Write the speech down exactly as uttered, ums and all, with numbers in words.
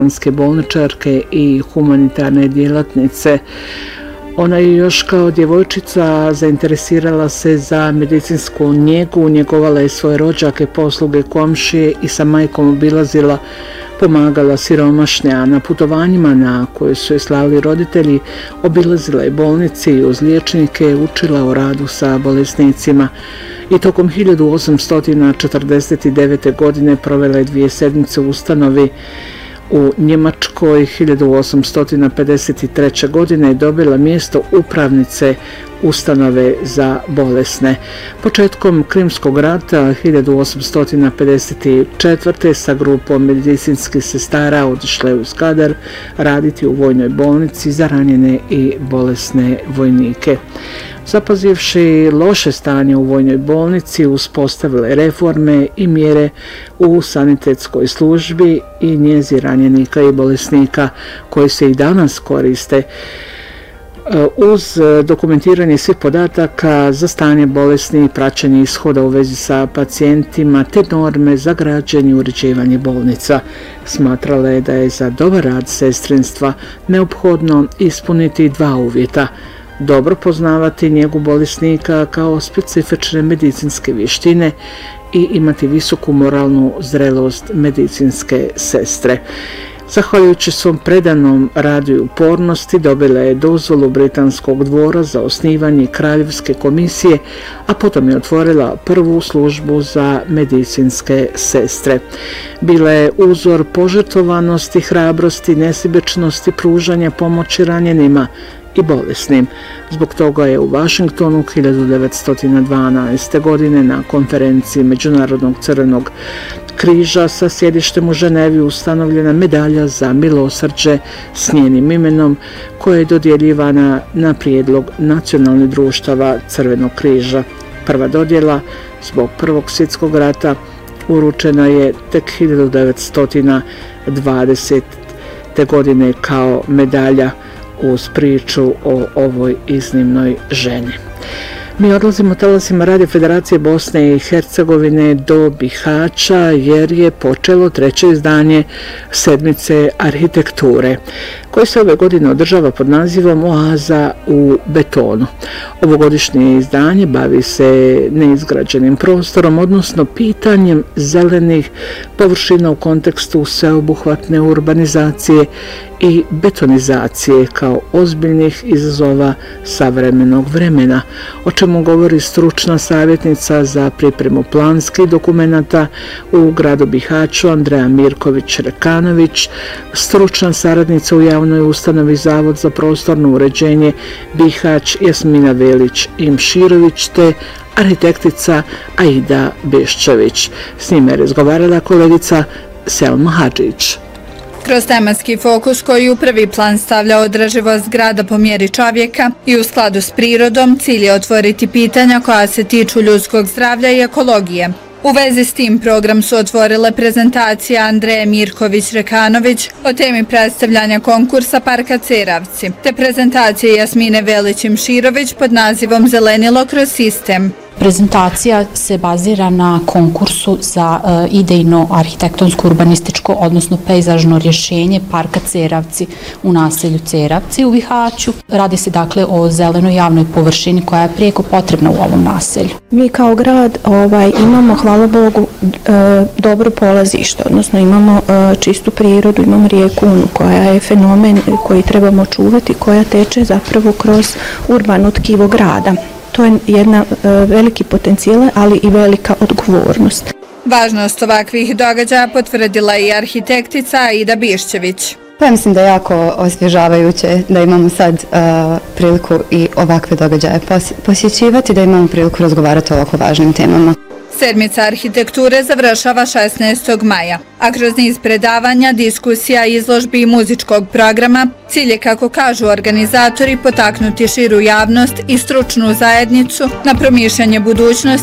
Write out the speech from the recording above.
bolničarke i humanitarne djelatnice. Ona je još kao djevojčica zainteresirala se za medicinsku njegu, njegovala je svoje rođake, posluge, komšije i sa majkom obilazila, pomagala siromašne, a na putovanjima na koje su je slali roditelji obilazila je bolnice i uz liječnike učila o radu sa bolesnicima. I tokom hiljadu osamsto četrdeset devete. godine provela je dvije sedmice u ustanovi u Njemačkoj. hiljadu osamsto pedeset treće. godine je dobila mjesto upravnice ustanove za bolesne. Početkom Krimskog rata hiljadu osamsto pedeset četvrte. sa grupom medicinskih sestara otišla je u Skadar raditi u vojnoj bolnici za ranjene i bolesne vojnike. Zapazivši loše stanje u vojnoj bolnici, uspostavile reforme i mjere u sanitetskoj službi i njezi ranjenika i bolesnika koji se i danas koriste. Uz dokumentiranje svih podataka za stanje bolesni i praćenje ishoda u vezi sa pacijentima te norme za građenje i uređivanje bolnica, smatrala je da je za dobar rad sestrinstva neophodno ispuniti dva uvjeta: dobro poznavati njegu bolesnika kao specifične medicinske vještine i imati visoku moralnu zrelost medicinske sestre. Zahvaljujući svom predanom radu i upornosti dobila je dozvolu Britanskog dvora za osnivanje Kraljevske komisije, a potom je otvorila prvu službu za medicinske sestre. Bila je uzor požrtvovanosti, hrabrosti, nesebičnosti, pružanja pomoći ranjenima i bolesnim. Zbog toga je u Washingtonu hiljadu devetsto dvanaeste. godine na konferenciji Međunarodnog crvenog križa sa sjedištem u Ženevi ustanovljena medalja za milosrđe s njenim imenom, koja je dodjeljivana na prijedlog nacionalnih društava Crvenog križa. Prva dodjela zbog Prvog svjetskog rata uručena je tek hiljadu devetsto dvadesete. godine kao medalja uz priču o ovoj iznimnoj ženi. Mi odlazimo talasima Radio Federacije Bosne i Hercegovine do Bihaća jer je počelo treće izdanje sedmice arhitekture, koje se ove godine održava pod nazivom Oaza u betonu. Ovogodišnje izdanje bavi se neizgrađenim prostorom, odnosno pitanjem zelenih površina u kontekstu sveobuhvatne urbanizacije i betonizacije kao ozbiljnih izazova savremenog vremena, o čemu govori stručna savjetnica za pripremu planskih dokumenata u gradu Bihaću Andreja Mirković-Rekanović, stručna saradnica u javnoj ustanovi Zavod za prostorno uređenje Bihać Jasmina Velić-Imširović te arhitektica Aida Biščević. S njime je razgovarala kolegica Selma Hadžić. Kroz tematski fokus koji u prvi plan stavlja održivost grada po mjeri čovjeka i u skladu s prirodom, cilj je otvoriti pitanja koja se tiču ljudskog zdravlja i ekologije. U vezi s tim program su otvorile prezentacija Andreje Mirković-Rekanović o temi predstavljanja konkursa Parka Ceravci, te prezentacije Jasmine Velić-Imširović pod nazivom Zelenilo kroz sistem. Prezentacija se bazira na konkursu za uh, idejno arhitektonsko urbanističko, odnosno pejzažno rješenje Parka Ceravci u naselju Ceravci u Bihaću. Radi se dakle o zelenoj javnoj površini koja je prijeko potrebna u ovom naselju. Mi kao grad ovaj, imamo, hvala Bogu, e, dobro polazište, odnosno imamo e, čistu prirodu, imamo rijeku Unu koja je fenomen koji trebamo čuvati, koja teče zapravo kroz urbano tkivo grada. To je jedna e, veliki potencijal, ali i velika odgovornost. Važnost ovakvih događaja potvrdila i arhitektica Aida Biščević. Pa ja mislim da je jako osvježavajuće da imamo sad uh, priliku i ovakve događaje pos- posjećivati, da imamo priliku razgovarati o ovako važnim temama. Sedmica arhitekture završava šesnaestog maja, a kroz niz predavanja, diskusija, izložbi i muzičkog programa cilj je, kako kažu organizatori, potaknuti širu javnost i stručnu zajednicu na promišljanje budućnosti